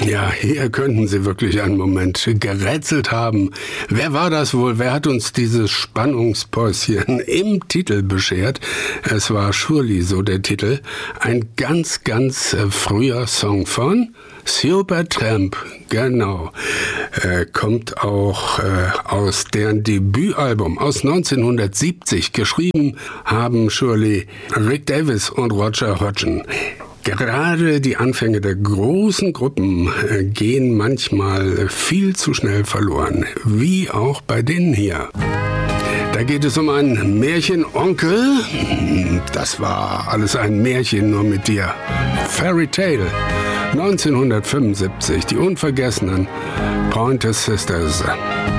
Ja, hier könnten Sie wirklich einen Moment gerätselt haben. Wer war das wohl? Wer hat uns dieses Spannungspäuschen im Titel beschert? Es war Surely, so der Titel. Ein ganz, ganz früher Song von Supertramp, genau. Kommt auch aus deren Debütalbum aus 1970. Geschrieben haben Surely Rick Davies und Roger Hodgson. Gerade die Anfänge der großen Gruppen gehen manchmal viel zu schnell verloren, wie auch bei denen hier. Da geht es um einen Märchenonkel. Das war alles ein Märchen, nur mit dir. Fairy Tale. 1975, die unvergessenen Pointer Sisters.